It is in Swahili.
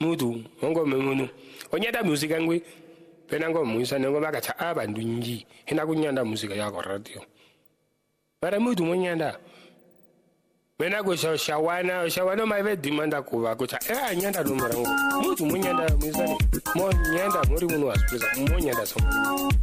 mutu ongo munu onyada music ngwe pena ngo muisa ngo bakacha abantu nji hina kunyanda music yako radio para mutu monyanda mena go shawana maive demanda kuva kucha nyanda no marango mutu monyanda muisa mo nyanda muri munhu wasipesa mo nyanda so